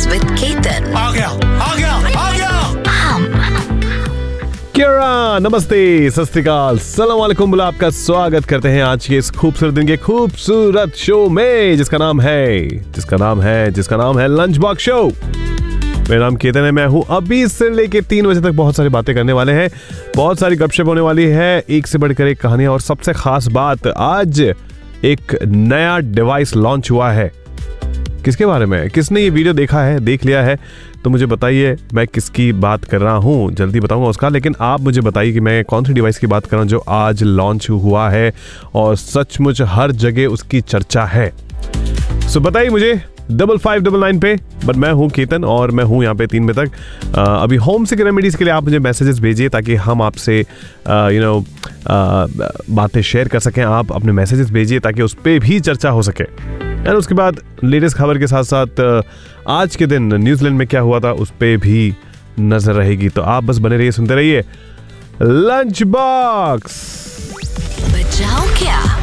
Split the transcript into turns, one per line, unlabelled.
with Ketan.
आ गया।
किरा, नमस्ते, सत श्री अकाल, सलाम वालेकुम, बोला आपका स्वागत करते हैं आज के इस खूबसूरत दिन के खूबसूरत शो में जिसका नाम है लंच बॉक्स शो। मेरा नाम केतन है, मैं हूँ। अभी से लेके 3 बजे तक बहुत सारी बातें करने वाले हैं, बहुत सारी गपशप होने वाली है, एक से बढ़कर एक कहानियां। और सबसे खास बात, आज एक नया डिवाइस लॉन्च हुआ है। किसके बारे में, किसने ये वीडियो देखा है, देख लिया है तो मुझे बताइए मैं किसकी बात कर रहा हूँ, जल्दी बताऊंगा उसका। लेकिन आप मुझे बताइए कि मैं कौन सी डिवाइस की बात कर रहा हूँ जो आज लॉन्च हुआ है और सचमुच हर जगह उसकी चर्चा है। सो बताइए मुझे 5599 पे। बट मैं हूँ केतन और मैं हूँ यहाँ पे 3 बजे तक। अभी होम सिक रेमेडीज के लिए आप मुझे मैसेजेस भेजिए ताकि हम आपसे बातें शेयर कर सकें। आप अपने मैसेजेस भेजिए ताकि उस पर भी चर्चा हो सके। और उसके बाद लेटेस्ट खबर के साथ साथ आज के दिन न्यूजीलैंड में क्या हुआ था उस पर भी नजर रहेगी। तो आप बस बने रहिए, सुनते रहिए लंच बॉक्स।
बजाओ क्या?